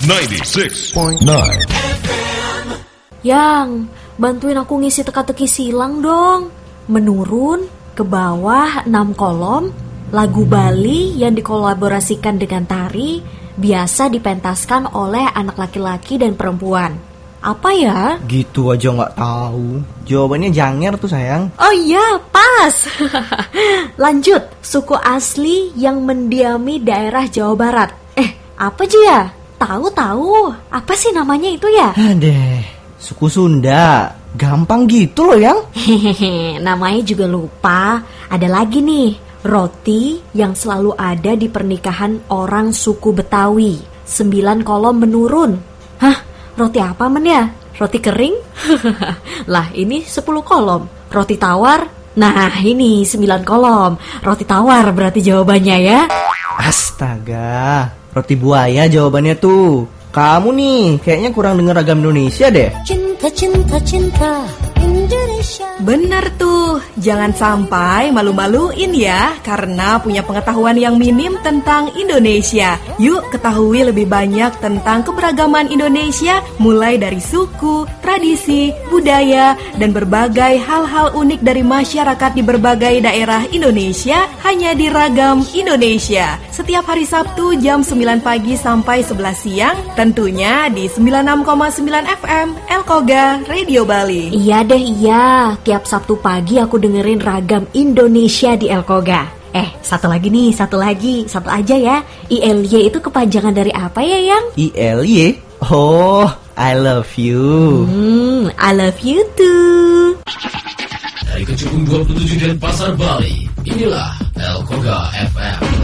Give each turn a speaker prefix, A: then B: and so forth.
A: 96.9.
B: Yang, bantuin aku ngisi teka-teki silang dong. Menurun, ke bawah 6 kolom, lagu Bali yang dikolaborasikan dengan tari, biasa dipentaskan oleh anak laki-laki dan perempuan. Apa ya?
C: Gitu aja nggak tahu. Jawabannya Janger tuh sayang.
B: Oh iya, pas. Lanjut, suku asli yang mendiami daerah Jawa Barat. Apa aja ya? Tahu. Apa sih namanya itu ya?
C: Adeh, suku Sunda. Gampang gitu loh yang.
B: Hehehe, namanya juga lupa. Ada lagi nih, roti yang selalu ada di pernikahan orang suku Betawi. 9 kolom menurun. Hah? Roti apa men ya? Roti kering? Lah ini 10 kolom. Roti tawar? Nah ini 9 kolom. Roti tawar berarti jawabannya ya.
C: Astaga, roti buaya jawabannya tuh. Kamu nih kayaknya kurang denger ragam Indonesia deh.
D: Cinta Indonesia.
E: Bener tuh, jangan sampai malu-maluin ya karena punya pengetahuan yang minim tentang Indonesia. Yuk ketahui lebih banyak tentang keberagaman Indonesia, mulai dari suku, tradisi, budaya, dan berbagai hal-hal unik dari masyarakat di berbagai daerah Indonesia hanya di Ragam Indonesia. Setiap hari Sabtu jam 9 pagi sampai 11 siang, tentunya di 96,9 FM Elkoga Radio Bali.
B: Iya deh, iya. Tiap Sabtu pagi aku dengerin Ragam Indonesia di Elkoga. Satu aja ya. ILY itu kepanjangan dari apa ya, Yang?
C: ILY? Oh, I love you.
B: I love you too.
A: Dari Kecubung 27 Denpasar, Bali, inilah Elkoga FM.